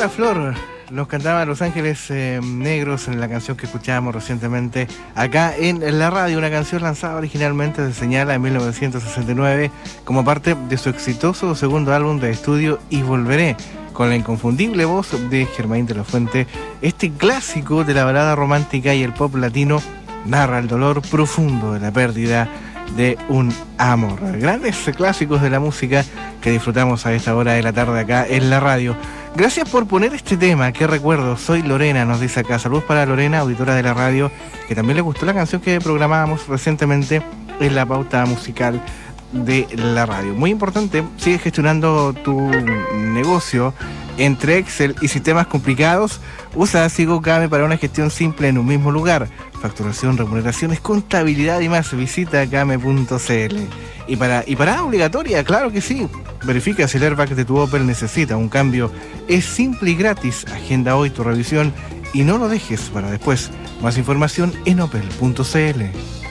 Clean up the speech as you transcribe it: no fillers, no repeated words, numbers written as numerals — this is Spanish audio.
la flor. Nos cantaba Los Ángeles Negros en la canción que escuchábamos recientemente acá en la radio, una canción lanzada originalmente de Señala en 1969 como parte de su exitoso segundo álbum de estudio Y Volveré, con la inconfundible voz de Germain de la Fuente. Este clásico de la balada romántica y el pop latino narra el dolor profundo de la pérdida de un amor. Grandes clásicos de la música que disfrutamos a esta hora de la tarde acá en la radio. Gracias por poner este tema, qué recuerdo. Soy Lorena, nos dice acá. Saludos para Lorena, auditora de la radio, que también le gustó la canción que programábamos recientemente en la pauta musical de la radio. Muy importante, sigue gestionando tu negocio entre Excel y sistemas complicados. Usa SigoKame para una gestión simple en un mismo lugar. Facturación, remuneraciones, contabilidad y más. Visita kame.cl. Y para obligatoria, claro que sí. Verifica si el airbag de tu Opel necesita un cambio. Es simple y gratis. Agenda hoy tu revisión y no lo dejes para después. Más información en opel.cl.